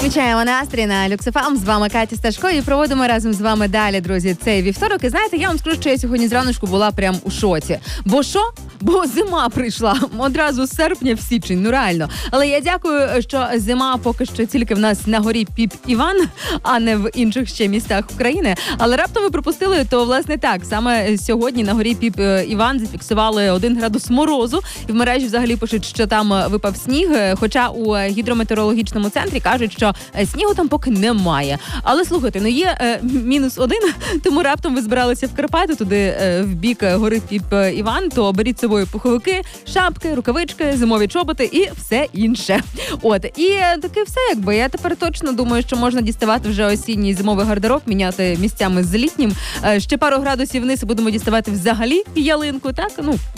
Включаємо настрій на Люкс ФМ. З вами Катя Сташко і проводимо разом з вами далі, друзі, цей вівторок. І знаєте, я вам скажу, що я сьогодні зраночку була прям у шоці. Бо що? Бо зима прийшла одразу з серпня в січень, ну реально. Але я дякую, що зима поки що тільки в нас на горі Піп-Іван, а не в інших ще містах України. Але раптом ви пропустили, то власне так. Саме сьогодні на горі Піп-Іван зафіксували 1 градус морозу. І в мережі взагалі пишуть, що там випав сніг. Хоча у гідрометеорологічному центрі кажуть, що снігу там поки немає. Але слухайте, ну є -1, тому раптом ви збиралися в Карпати, туди в бік гори Піп-Іван, то беріть з собою пуховики, шапки, рукавички, зимові чоботи і все інше. От, і таки все якби. Я тепер точно думаю, що можна діставати вже осінній зимовий гардероб, міняти місцями з літнім. Ще пару градусів вниз будемо діставати взагалі ялинку, так? Ну,